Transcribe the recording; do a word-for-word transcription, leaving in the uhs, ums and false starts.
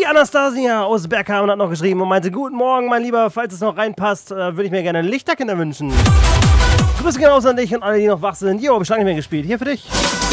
Anastasia aus Bergheim hat noch geschrieben und meinte, guten Morgen, mein Lieber, falls es noch reinpasst, äh, würde ich mir gerne Lichterkinder wünschen. Grüße genauso an dich und alle, die noch wach sind. Jo, hab ich lange nicht mehr gespielt. Hier für dich.